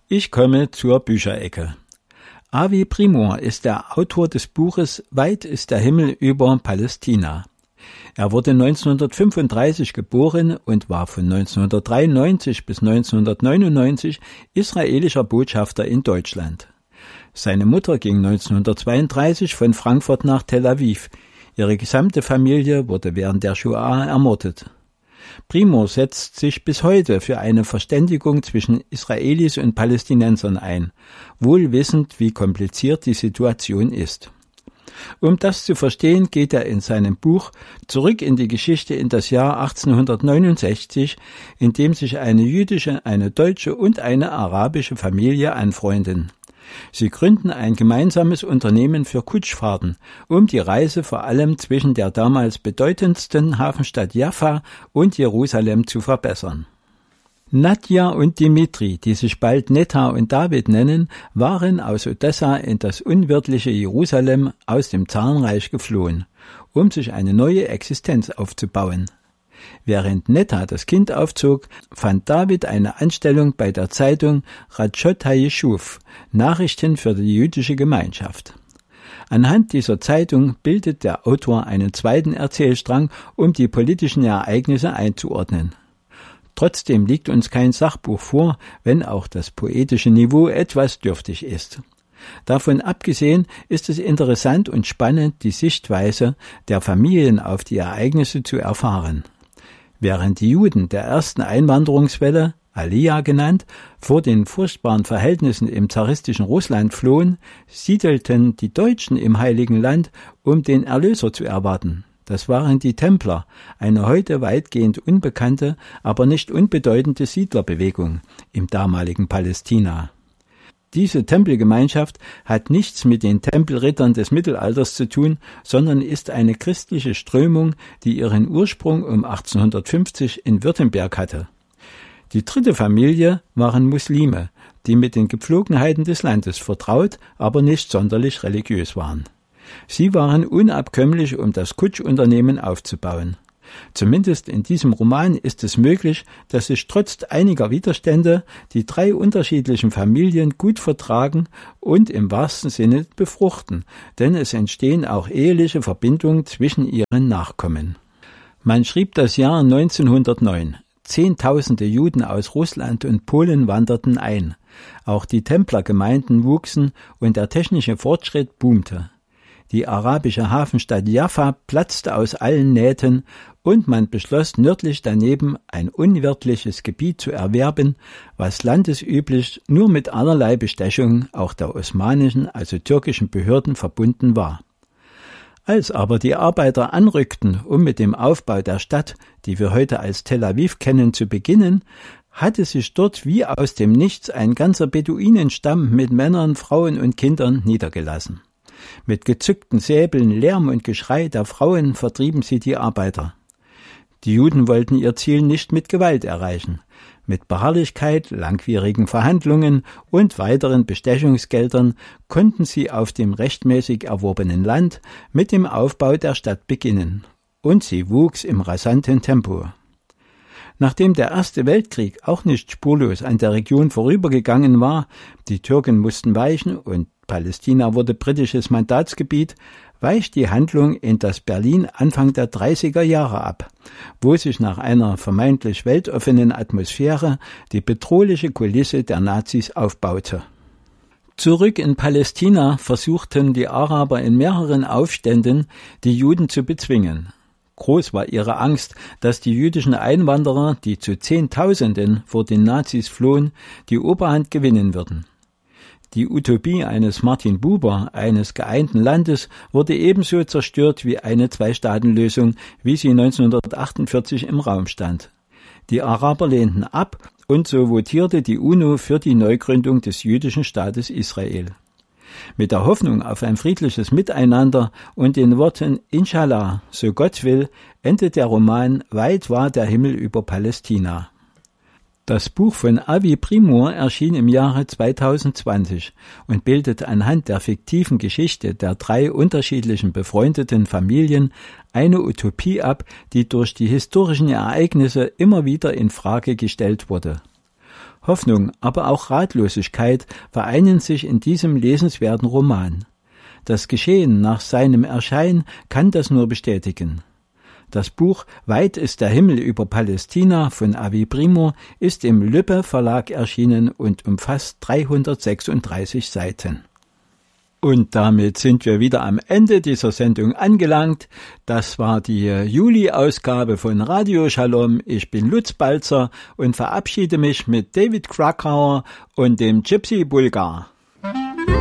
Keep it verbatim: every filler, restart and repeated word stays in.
Ich komme zur Bücherecke. Avi Primor ist der Autor des Buches Weit ist der Himmel über Palästina. Er wurde neunzehnhundertfünfunddreißig geboren und war von neunzehnhundertdreiundneunzig bis neunzehnhundertneunundneunzig israelischer Botschafter in Deutschland. Seine Mutter ging neunzehnhundertzweiunddreißig von Frankfurt nach Tel Aviv. Ihre gesamte Familie wurde während der Shoah ermordet. Primor setzt sich bis heute für eine Verständigung zwischen Israelis und Palästinensern ein, wohl wissend, wie kompliziert die Situation ist. Um das zu verstehen, geht er in seinem Buch zurück in die Geschichte in das Jahr achtzehnhundertneunundsechzig, in dem sich eine jüdische, eine deutsche und eine arabische Familie anfreunden. Sie gründen ein gemeinsames Unternehmen für Kutschfahrten, um die Reise vor allem zwischen der damals bedeutendsten Hafenstadt Jaffa und Jerusalem zu verbessern. Nadja und Dimitri, die sich bald Netta und David nennen, waren aus Odessa in das unwirtliche Jerusalem aus dem Zarenreich geflohen, um sich eine neue Existenz aufzubauen. Während Netta das Kind aufzog, fand David eine Anstellung bei der Zeitung Radschot HaYeshuv, Nachrichten für die jüdische Gemeinschaft. Anhand dieser Zeitung bildet der Autor einen zweiten Erzählstrang, um die politischen Ereignisse einzuordnen. Trotzdem liegt uns kein Sachbuch vor, wenn auch das poetische Niveau etwas dürftig ist. Davon abgesehen ist es interessant und spannend, die Sichtweise der Familien auf die Ereignisse zu erfahren. Während die Juden der ersten Einwanderungswelle, Aliyah genannt, vor den furchtbaren Verhältnissen im zaristischen Russland flohen, siedelten die Deutschen im Heiligen Land, um den Erlöser zu erwarten. Das waren die Templer, eine heute weitgehend unbekannte, aber nicht unbedeutende Siedlerbewegung im damaligen Palästina. Diese Tempelgemeinschaft hat nichts mit den Tempelrittern des Mittelalters zu tun, sondern ist eine christliche Strömung, die ihren Ursprung um achtzehnhundertfünfzig in Württemberg hatte. Die dritte Familie waren Muslime, die mit den Gepflogenheiten des Landes vertraut, aber nicht sonderlich religiös waren. Sie waren unabkömmlich, um das Kutschunternehmen aufzubauen. Zumindest in diesem Roman ist es möglich, dass sich trotz einiger Widerstände die drei unterschiedlichen Familien gut vertragen und im wahrsten Sinne befruchten, denn es entstehen auch eheliche Verbindungen zwischen ihren Nachkommen. Man schrieb das Jahr neunzehnhundertneun. Zehntausende Juden aus Russland und Polen wanderten ein. Auch die Templergemeinden wuchsen und der technische Fortschritt boomte. Die arabische Hafenstadt Jaffa platzte aus allen Nähten und man beschloss, nördlich daneben ein unwirtliches Gebiet zu erwerben, was landesüblich nur mit allerlei Bestechungen auch der osmanischen, also türkischen Behörden verbunden war. Als aber die Arbeiter anrückten, um mit dem Aufbau der Stadt, die wir heute als Tel Aviv kennen, zu beginnen, hatte sich dort wie aus dem Nichts ein ganzer Beduinenstamm mit Männern, Frauen und Kindern niedergelassen. Mit gezückten Säbeln, Lärm und Geschrei der Frauen vertrieben sie die Arbeiter. Die Juden wollten ihr Ziel nicht mit Gewalt erreichen. Mit Beharrlichkeit, langwierigen Verhandlungen und weiteren Bestechungsgeldern konnten sie auf dem rechtmäßig erworbenen Land mit dem Aufbau der Stadt beginnen. Und sie wuchs im rasanten Tempo. Nachdem der Erste Weltkrieg auch nicht spurlos an der Region vorübergegangen war, die Türken mussten weichen und Palästina wurde britisches Mandatsgebiet, weicht die Handlung in das Berlin Anfang der dreißiger Jahre ab, wo sich nach einer vermeintlich weltoffenen Atmosphäre die bedrohliche Kulisse der Nazis aufbaute. Zurück in Palästina versuchten die Araber in mehreren Aufständen, die Juden zu bezwingen. Groß war ihre Angst, dass die jüdischen Einwanderer, die zu Zehntausenden vor den Nazis flohen, die Oberhand gewinnen würden. Die Utopie eines Martin Buber, eines geeinten Landes, wurde ebenso zerstört wie eine Zwei-Staaten-Lösung, wie sie neunzehnhundertachtundvierzig im Raum stand. Die Araber lehnten ab und so votierte die UNO für die Neugründung des jüdischen Staates Israel. Mit der Hoffnung auf ein friedliches Miteinander und den Worten Inshallah, so Gott will, endet der Roman Weit war der Himmel über Palästina. Das Buch von Avi Primor erschien im Jahre zweitausendzwanzig und bildet anhand der fiktiven Geschichte der drei unterschiedlichen befreundeten Familien eine Utopie ab, die durch die historischen Ereignisse immer wieder in Frage gestellt wurde. Hoffnung, aber auch Ratlosigkeit vereinen sich in diesem lesenswerten Roman. Das Geschehen nach seinem Erscheinen kann das nur bestätigen. Das Buch »Weit ist der Himmel über Palästina« von Avi Primor ist im Lübbe Verlag erschienen und umfasst dreihundertsechsunddreißig Seiten. Und damit sind wir wieder am Ende dieser Sendung angelangt. Das war die Juli-Ausgabe von Radio Shalom. Ich bin Lutz Balzer und verabschiede mich mit David Krakauer und dem Gypsy Bulgar.